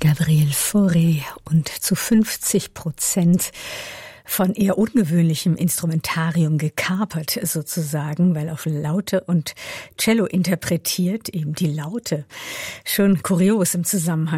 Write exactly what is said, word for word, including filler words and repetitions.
Gabriel Fauré und zu fünfzig Prozent von eher ungewöhnlichem Instrumentarium gekapert sozusagen, weil auf Laute und Cello interpretiert, eben die Laute. Schon kurios im Zusammenhang